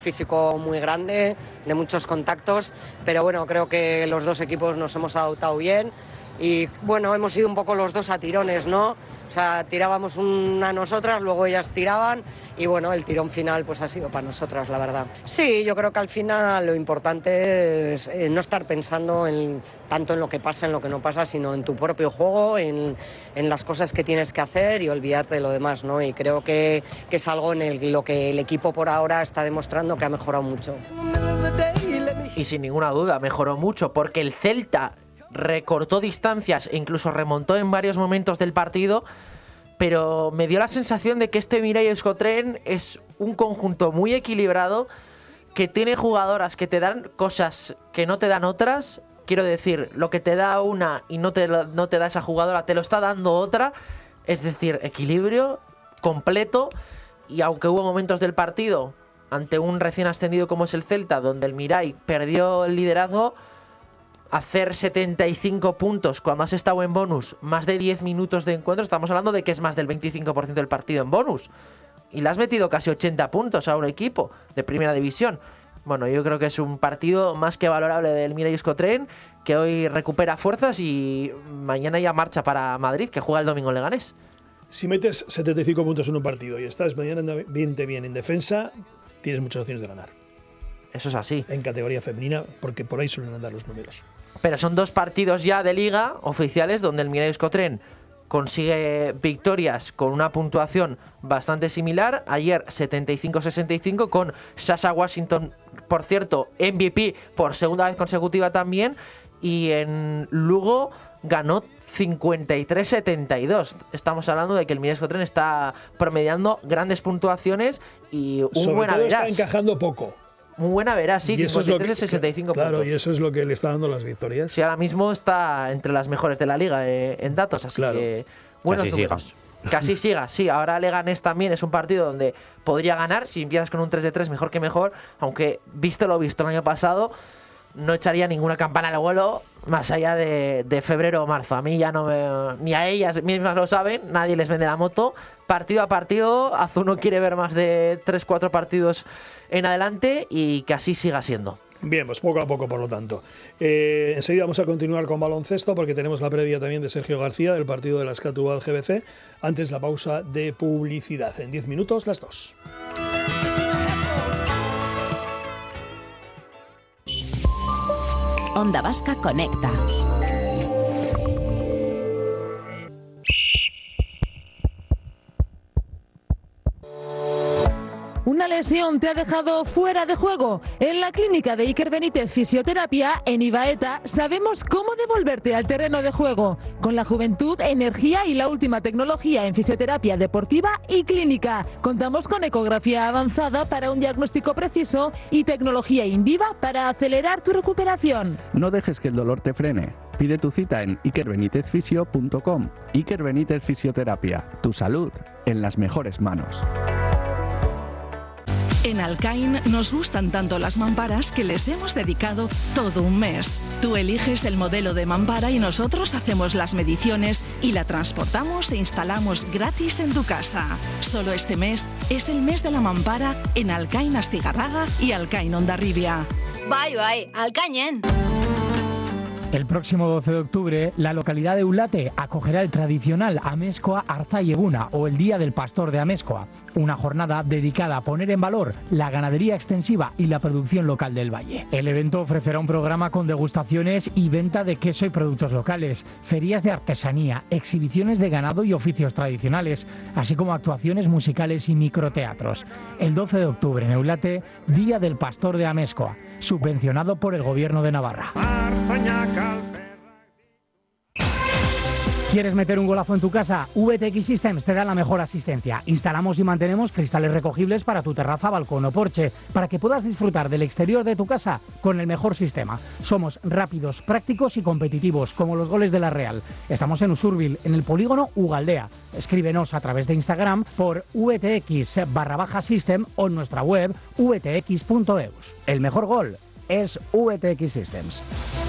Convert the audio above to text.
Físico muy grande, de muchos contactos, pero bueno, creo que los dos equipos nos hemos adaptado bien y bueno, hemos ido un poco los dos a tirones, ¿no? O sea, tirábamos una nosotras, luego ellas tiraban y bueno, el tirón final pues ha sido para nosotras, la verdad. Sí, yo creo que al final lo importante es no estar pensando tanto en lo que pasa, en lo que no pasa, sino en tu propio juego, en las cosas que tienes que hacer y olvidarte de lo demás, ¿no? Y creo que es algo en lo que el equipo por ahora está demostrando que ha mejorado mucho. Y sin ninguna duda, mejoró mucho, porque el Celta recortó distancias e incluso remontó en varios momentos del partido, pero me dio la sensación de que este Mireia-Euskotren es un conjunto muy equilibrado, que tiene jugadoras que te dan cosas que no te dan otras. Quiero decir, lo que te da una y no te da esa jugadora, te lo está dando otra. Es decir, equilibrio completo. Y aunque hubo momentos del partido ante un recién ascendido como es el Celta, donde el Mirai perdió el liderazgo, hacer 75 puntos cuando has estado en bonus más de 10 minutos de encuentro, estamos hablando de que es más del 25% del partido en bonus. Y le has metido casi 80 puntos a un equipo de primera división. Bueno, yo creo que es un partido más que valorable del Mireia-Euskotren, que hoy recupera fuerzas y mañana ya marcha para Madrid, que juega el domingo en Leganés. Si metes 75 puntos en un partido y estás medianamente bien en defensa, tienes muchas opciones de ganar. Eso es así. En categoría femenina, porque por ahí suelen andar los números. Pero son dos partidos ya de liga oficiales donde el Mireia-Euskotren consigue victorias con una puntuación bastante similar. Ayer 75-65 con Sasha Washington, por cierto, MVP por segunda vez consecutiva también. Y en Lugo ganó 53-72. Estamos hablando de que el Mireia-Euskotren está promediando grandes puntuaciones y un buen average. Está encajando poco. Muy buena verás, sí, 53-65 puntos. Claro, y eso es lo que le está dando las victorias. Sí, ahora mismo está entre las mejores de la liga en datos, así claro. Que buenos números. Casi siga, sí. Ahora Leganés también es un partido donde podría ganar. Si empiezas con un 3-3, mejor que mejor. Aunque, visto lo visto el año pasado, no echaría ninguna campana al vuelo más allá de febrero o marzo. A mí ya no ni a ellas mismas lo saben, nadie les vende la moto. Partido a partido, Azuno quiere ver más de 3-4 partidos en adelante y que así siga siendo. Bien, pues poco a poco, por lo tanto. Enseguida vamos a continuar con baloncesto porque tenemos la previa también de Sergio García del partido de la Escatúa del GBC. Antes la pausa de publicidad. En 10 minutos, las 2. Onda Vasca Conecta. ¿Una lesión te ha dejado fuera de juego? En la clínica de Iker Benítez Fisioterapia, en Ibaeta, sabemos cómo devolverte al terreno de juego. Con la juventud, energía y la última tecnología en fisioterapia deportiva y clínica. Contamos con ecografía avanzada para un diagnóstico preciso y tecnología Indiva para acelerar tu recuperación. No dejes que el dolor te frene. Pide tu cita en ikerbenitezfisio.com. Iker Benítez Fisioterapia. Tu salud en las mejores manos. En Alcain nos gustan tanto las mamparas que les hemos dedicado todo un mes. Tú eliges el modelo de mampara y nosotros hacemos las mediciones y la transportamos e instalamos gratis en tu casa. Solo este mes es el mes de la mampara en Alcain Astigarraga y Alcain Hondarribia. Bai, Alcainen. El próximo 12 de octubre, la localidad de Ulate acogerá el tradicional Amezkoa Artzaieguna o el Día del Pastor de Amezkoa, una jornada dedicada a poner en valor la ganadería extensiva y la producción local del valle. El evento ofrecerá un programa con degustaciones y venta de queso y productos locales, ferias de artesanía, exhibiciones de ganado y oficios tradicionales, así como actuaciones musicales y microteatros. El 12 de octubre en Eulate, Día del Pastor de Amezkoa, subvencionado por el Gobierno de Navarra. ¿Quieres meter un golazo en tu casa? VTX Systems te da la mejor asistencia. Instalamos y mantenemos cristales recogibles para tu terraza, balcón o porche, para que puedas disfrutar del exterior de tu casa con el mejor sistema. Somos rápidos, prácticos y competitivos, como los goles de la Real. Estamos en Usurbil, en el polígono Ugaldea. Escríbenos a través de Instagram por VTX_System o en nuestra web vtx.eus. El mejor gol es VTX Systems.